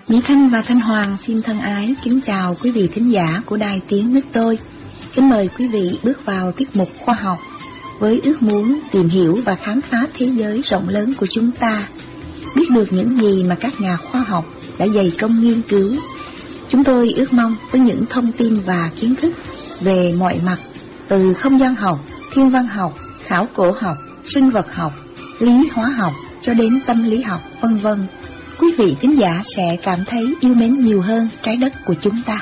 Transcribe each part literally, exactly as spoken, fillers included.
Mỹ Thanh và Thanh Hoàng xin thân ái kính chào quý vị thính giả của Đài Tiếng Nước Tôi. Kính mời quý vị bước vào tiết mục khoa học với ước muốn tìm hiểu và khám phá thế giới rộng lớn của chúng ta, biết được những gì mà các nhà khoa học đã dày công nghiên cứu. Chúng tôi ước mong với những thông tin và kiến thức về mọi mặt, từ không gian học, thiên văn học, khảo cổ học, sinh vật học, lý hóa học cho đến tâm lý học, vân vân, quý vị thính giả sẽ cảm thấy yêu mến nhiều hơn trái đất của chúng ta.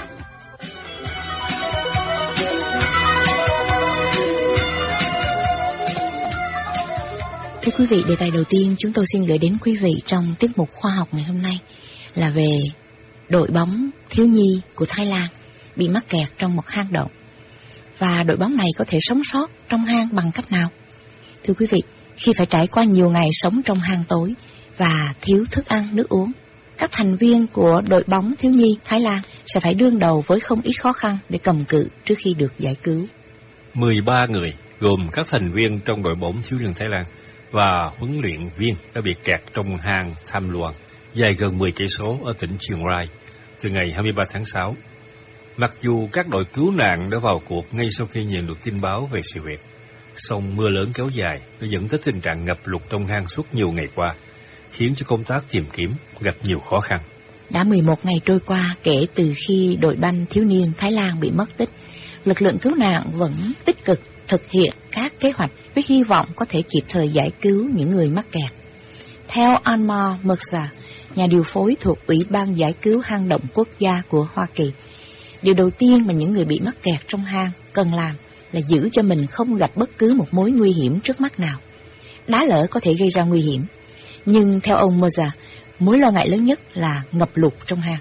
Thưa quý vị, đề tài đầu tiên chúng tôi xin gửi đến quý vị trong tiết mục khoa học ngày hôm nay là về đội bóng thiếu nhi của Thái Lan bị mắc kẹt trong một hang động. Và đội bóng này có thể sống sót trong hang bằng cách nào? Thưa quý vị, khi phải trải qua nhiều ngày sống trong hang tối và thiếu thức ăn, nước uống, các thành viên của đội bóng thiếu nhi Thái Lan sẽ phải đương đầu với không ít khó khăn để cầm cự trước khi được giải cứu. mười ba người, gồm các thành viên trong đội bóng thiếu niên Thái Lan và huấn luyện viên đã bị kẹt trong hang Tham Luang, dài gần mười cây số ở tỉnh Chiang Rai, từ ngày hai mươi ba tháng sáu. Mặc dù các đội cứu nạn đã vào cuộc ngay sau khi nhận được tin báo về sự việc, song mưa lớn kéo dài đã dẫn tới tình trạng ngập lụt trong hang suốt nhiều ngày qua, khiến cho công tác tìm kiếm gặp nhiều khó khăn. Đã mười một ngày trôi qua kể từ khi đội banh thiếu niên Thái Lan bị mất tích, lực lượng cứu nạn vẫn tích cực thực hiện các kế hoạch với hy vọng có thể kịp thời giải cứu những người mắc kẹt. Theo Anmar Mirza, nhà điều phối thuộc Ủy ban giải cứu hang động quốc gia của Hoa Kỳ, điều đầu tiên mà những người bị mắc kẹt trong hang cần làm là giữ cho mình không gặp bất cứ một mối nguy hiểm trước mắt nào. Đá lở có thể gây ra nguy hiểm, nhưng theo ông Mirza, mối lo ngại lớn nhất là ngập lụt trong hang.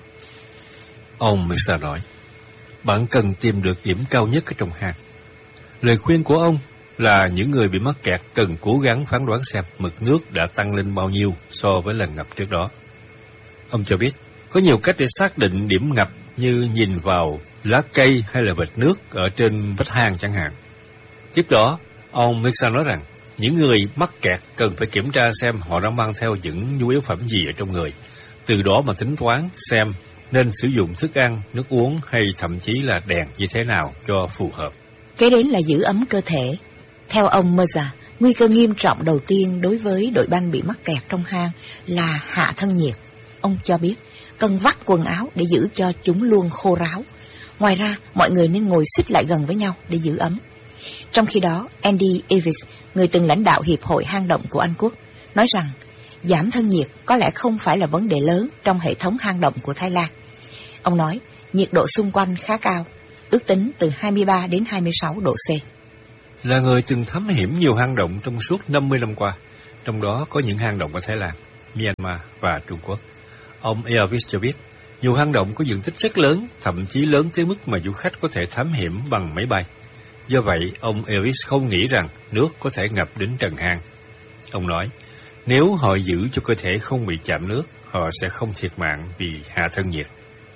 Ông Mirza nói, bạn cần tìm được điểm cao nhất ở trong hang. Lời khuyên của ông là những người bị mắc kẹt cần cố gắng phán đoán xem mực nước đã tăng lên bao nhiêu so với lần ngập trước đó. Ông cho biết, có nhiều cách để xác định điểm ngập như nhìn vào lá cây hay là vệt nước ở trên vách hang chẳng hạn. Tiếp đó, ông Mirza nói rằng, những người mắc kẹt cần phải kiểm tra xem họ đã mang theo những nhu yếu phẩm gì ở trong người, từ đó mà tính toán xem nên sử dụng thức ăn, nước uống hay thậm chí là đèn như thế nào cho phù hợp. Kế đến là giữ ấm cơ thể. Theo ông Mirza, nguy cơ nghiêm trọng đầu tiên đối với đội banh bị mắc kẹt trong hang là hạ thân nhiệt. Ông cho biết cần vắt quần áo để giữ cho chúng luôn khô ráo. Ngoài ra, mọi người nên ngồi xích lại gần với nhau để giữ ấm. Trong khi đó, Andy Evis, người từng lãnh đạo Hiệp hội hang động của Anh Quốc, nói rằng giảm thân nhiệt có lẽ không phải là vấn đề lớn trong hệ thống hang động của Thái Lan. Ông nói, nhiệt độ xung quanh khá cao, ước tính từ hai mươi ba đến hai mươi sáu độ C. Là người từng thám hiểm nhiều hang động trong suốt năm mươi năm qua, trong đó có những hang động ở Thái Lan, Myanmar và Trung Quốc, ông Elvis cho biết, nhiều hang động có diện tích rất lớn, thậm chí lớn tới mức mà du khách có thể thám hiểm bằng máy bay. Do vậy, ông Elvis không nghĩ rằng nước có thể ngập đến trần hang. Ông nói, nếu họ giữ cho cơ thể không bị chạm nước, họ sẽ không thiệt mạng vì hạ thân nhiệt.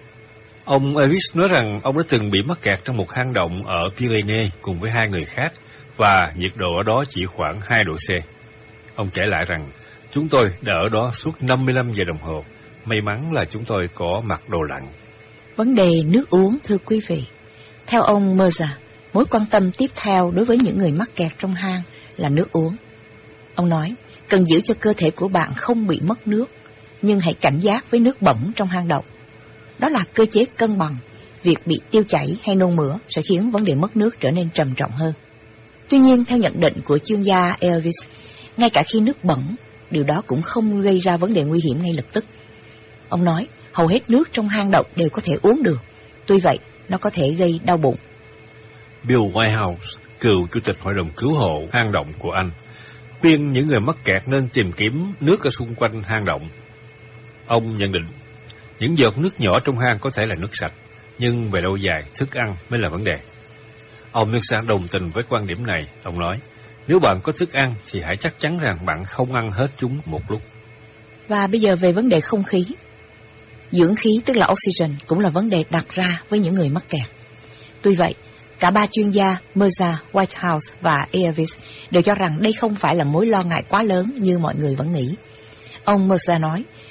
Ông Elvis nói rằng ông đã từng bị mắc kẹt trong một hang động ở Pyrenees cùng với hai người khác, và nhiệt độ ở đó chỉ khoảng hai độ C. Ông kể lại rằng, chúng tôi đã ở đó suốt năm mươi lăm giờ đồng hồ. May mắn là chúng tôi có mặc đồ lạnh. Vấn đề nước uống, thưa quý vị. Theo ông Mirza, mối quan tâm tiếp theo đối với những người mắc kẹt trong hang là nước uống. Ông nói, cần giữ cho cơ thể của bạn không bị mất nước, nhưng hãy cảnh giác với nước bẩn trong hang động. Đó là cơ chế cân bằng. Việc bị tiêu chảy hay nôn mửa sẽ khiến vấn đề mất nước trở nên trầm trọng hơn. Tuy nhiên, theo nhận định của chuyên gia Elvis, ngay cả khi nước bẩn, điều đó cũng không gây ra vấn đề nguy hiểm ngay lập tức. Ông nói, hầu hết nước trong hang động đều có thể uống được. Tuy vậy, nó có thể gây đau bụng. Bill Whitehouse, cựu chủ tịch hội đồng cứu hộ hang động của Anh, khuyên những người mắc kẹt nên tìm kiếm nước ở xung quanh hang động. Ông nhận định, những giọt nước nhỏ trong hang có thể là nước sạch, nhưng về lâu dài, thức ăn mới là vấn đề. Ông Mirza đồng tình với quan điểm này. Ông nói, nếu bạn có thức ăn thì hãy chắc chắn rằng bạn không ăn hết chúng một lúc. Và bây giờ về vấn đề không khí. Dưỡng khí, tức là oxygen, cũng là vấn đề đặt ra với những người mắc kẹt. Tuy vậy, cả ba chuyên gia Mirza, Whitehouse và Elvis đều cho rằng đây không phải là mối lo ngại quá lớn như mọi người vẫn nghĩ. Ông Mirza nói,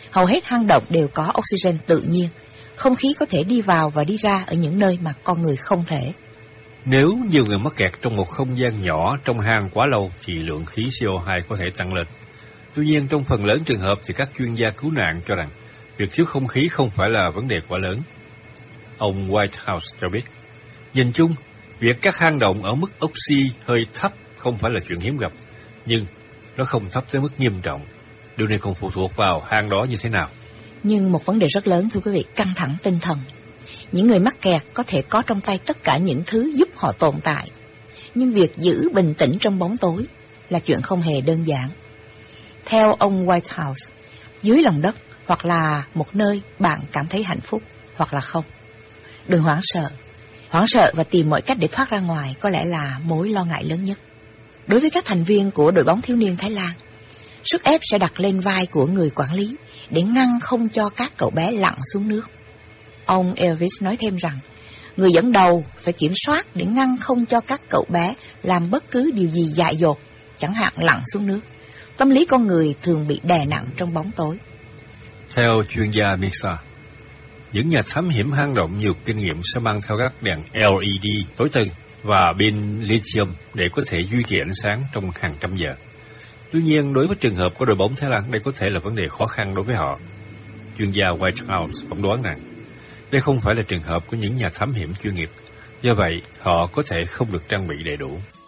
Hầu hết hang động đều có oxygen tự nhiên. Không khí có thể đi vào và đi ra ở những nơi mà con người không thể. Nếu nhiều người mắc kẹt trong một không gian nhỏ trong hang quá lâu thì lượng khí xê o hai có thể tăng lên. Tuy nhiên, trong phần lớn trường hợp thì các chuyên gia cứu nạn cho rằng việc thiếu không khí không phải là vấn đề quá lớn. Ông Whitehouse cho biết, nhìn chung, việc các hang động ở mức oxy hơi thấp không phải là chuyện hiếm gặp, nhưng nó không thấp tới mức nghiêm trọng. Điều này còn phụ thuộc vào hang đó như thế nào. Nhưng một vấn đề rất lớn, thưa quý vị, căng thẳng tinh thần. Những người mắc kẹt có thể có trong tay tất cả những thứ giúp họ tồn tại, nhưng việc giữ bình tĩnh trong bóng tối là chuyện không hề đơn giản. Theo ông Whitehouse, dưới lòng đất hoặc là một nơi bạn cảm thấy hạnh phúc hoặc là không. Đừng hoảng sợ. Hoảng sợ và tìm mọi cách để thoát ra ngoài có lẽ là mối lo ngại lớn nhất. Đối với các thành viên của đội bóng thiếu niên Thái Lan, sức ép sẽ đặt lên vai của người quản lý để ngăn không cho các cậu bé lặn xuống nước. Ông Elvis nói thêm rằng, người dẫn đầu phải kiểm soát để ngăn không cho các cậu bé làm bất cứ điều gì dại dột, chẳng hạn lặn xuống nước. Tâm lý con người thường bị đè nặng trong bóng tối. Theo chuyên gia Misa, những nhà thám hiểm hang động nhiều kinh nghiệm sẽ mang theo các đèn lờ e đê tối tân và pin lithium để có thể duy trì ánh sáng trong hàng trăm giờ. Tuy nhiên, đối với trường hợp của đội bóng Thái Lan, đây có thể là vấn đề khó khăn đối với họ. Chuyên gia Whitehouse phỏng đoán rằng, đây không phải là trường hợp của những nhà thám hiểm chuyên nghiệp, do vậy họ có thể không được trang bị đầy đủ.